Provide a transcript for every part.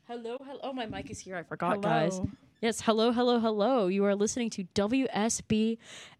Hello, hello. Oh, my mic is here. I forgot, Hello. guys. Yes, hello, hello, hello. You are listening to WSB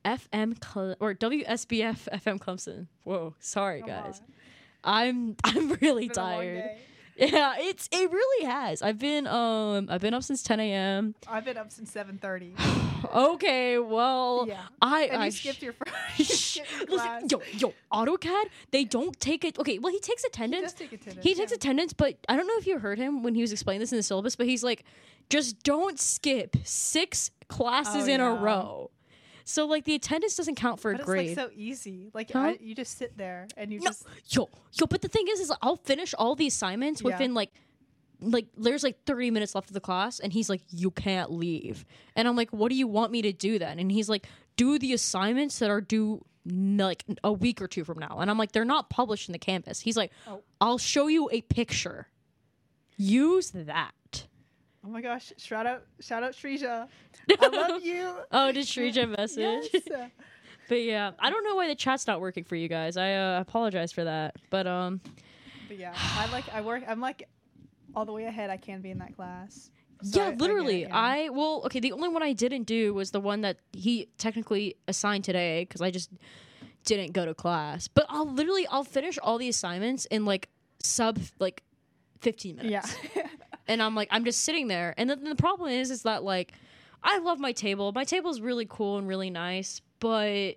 or WSBF FM Clemson. Whoa, sorry, Come guys. on. I'm really It's been a long tired. day. Yeah, it really has. I've been up since 10 a.m. I've been up since 7:30. Okay, well, Yeah. I And you I skipped your first class. Listen, yo, AutoCAD, they don't take it. Okay, well, he takes He attendance. does take attendance. He takes yeah. attendance, but I don't know if you heard him when he was explaining this in the syllabus, but he's like, just don't skip 6 classes Oh, in a yeah. row. So, like, the attendance doesn't count for But a it's grade. like so easy. Like Huh? you just sit there and you No, just yo, but the thing is I'll finish all the assignments Yeah. within, like, there's like 30 minutes left of the class, and he's like, you can't leave. And I'm like, what do you want me to do then? And he's like, do the assignments that are due like a week or two from now. And I'm like, they're not published in the campus. He's like, Oh. I'll show you a picture. Use that. Oh my gosh! Shout out Shrija. I love you. Oh, did Shrija message? Yes. But yeah, I don't know why the chat's not working for you guys. I apologize for that. But But yeah, I'm like all the way ahead I can be in that class. So yeah, I get literally. it, yeah. Okay, the only one I didn't do was the one that he technically assigned today because I just didn't go to class. But I'll finish all the assignments in like sub 15 minutes. Yeah. And I'm like, I'm just sitting there. And then the problem is that like I love my table. My table is really cool and really nice, but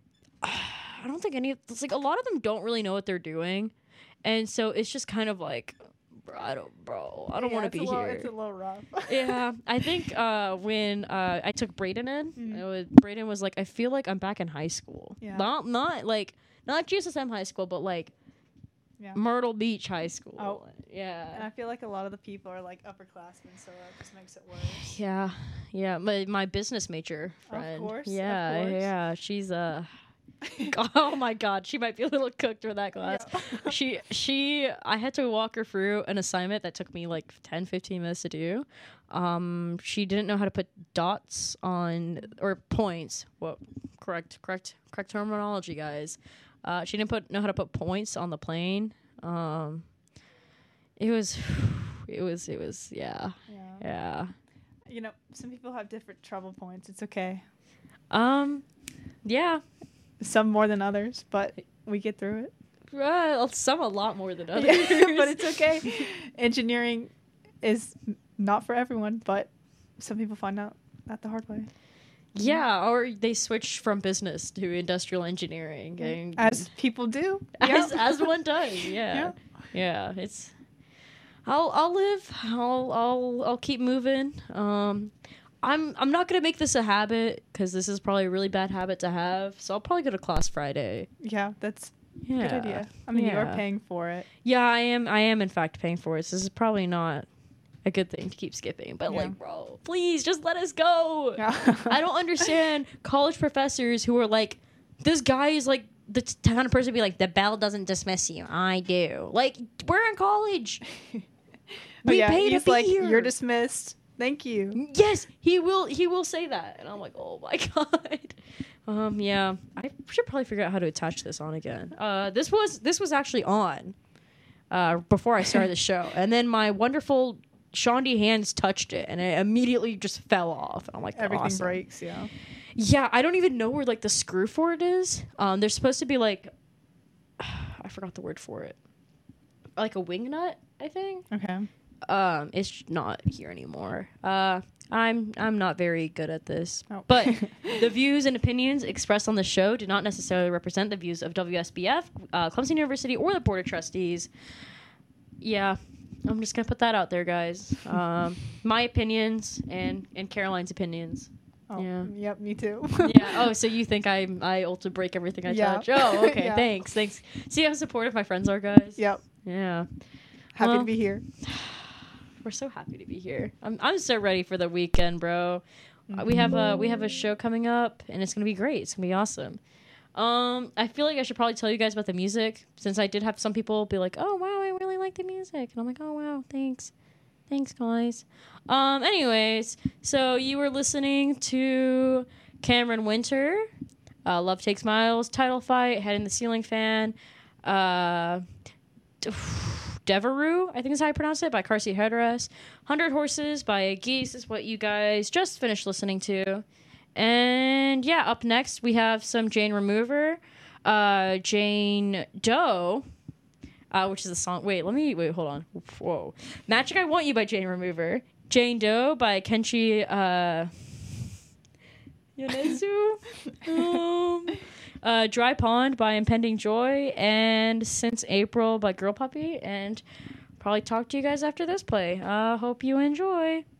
I don't think it's like a lot of them don't really know what they're doing. And so it's just kind of like I don't Yeah, want to be here. It's a little rough. Yeah, I think when I took Brayden in, Brayden was like, I feel like I'm back in high school. Yeah. Not GSSM high school, but like Yeah. Myrtle Beach High School. Oh. And Yeah. I feel like a lot of the people are like upperclassmen, so that just makes it worse. Yeah. My business major friend. Of course. Yeah. She's oh my God, she might be a little cooked for that class. Yeah. I had to walk her through an assignment that took me like 10-15 minutes to do. She didn't know how to put dots on or points. Well, correct terminology, guys. She didn't know how to put points on the plane. It was yeah. You know, some people have different trouble points. It's okay. Yeah. Some more than others, but we get through it. Well, some a lot more than others. Yeah, but it's okay. Engineering is not for everyone, but some people find out that the hard way. Yeah, or they switch from business to industrial engineering, and As people do. as one does. Yeah. It's. I'll live. I'll keep moving. I'm not gonna make this a habit because this is probably a really bad habit to have. So I'll probably go to class Friday. Yeah, that's a Yeah. good idea. I mean, you are Yeah. paying for it. Yeah, I am in fact paying for it. So this is probably not a good thing to keep skipping. But Yeah. like, bro, please just let us go. Yeah. I don't understand college professors who are like, this guy is like the kind of person to be like, the bell doesn't dismiss you. I do. Like, we're in college. But We yeah, pay to he's be like, here. you're dismissed. Thank you. Yes, he will say that. And I'm like, oh my God. Yeah. I should probably figure out how to attach this on again. This was actually on before I started the show. And then my wonderful Shawnee hands touched it and it immediately just fell off. And I'm like, Everything awesome. breaks, yeah. Yeah, I don't even know where like the screw for it is. There's supposed to be like I forgot the word for it. Like a wing nut, I think. Okay. It's not here anymore. I'm not very good at this. Oh. But the views and opinions expressed on the show do not necessarily represent the views of WSBF, Clemson University, or the Board of Trustees. Yeah, I'm just gonna put that out there, guys. My opinions and Caroline's opinions. Oh, Yeah. Yep, me too. Yeah. Oh, so you think I ultra break everything I Yeah. touch? Oh, okay. Yeah. Thanks. See how supportive my friends are, guys. Yep. Yeah. Happy Well, to be here. We're so happy to be here. I'm so ready for the weekend, bro. We have a show coming up, and it's gonna be great. It's gonna be awesome. I feel like I should probably tell you guys about the music, since I did have some people be like, "Oh wow, I really like the music," and I'm like, "Oh wow, thanks, guys." Anyways, so you were listening to Cameron Winter, "Love Takes Miles," Title Fight, Head in the Ceiling Fan, Devereux, I think is how I pronounce it, by Carsey Headrest. 100 Horses by Geese is what you guys just finished listening to. And yeah, up next we have some Jane Remover, Jane Doe, which is a song. Wait, hold on. Whoa. Magic I Want You by Jane Remover. Jane Doe by Kenshi Yonezu. Dry Pond by Impending Joy. And Since April by Girl Puppy. And probably talk to you guys after this play. Hope you enjoy.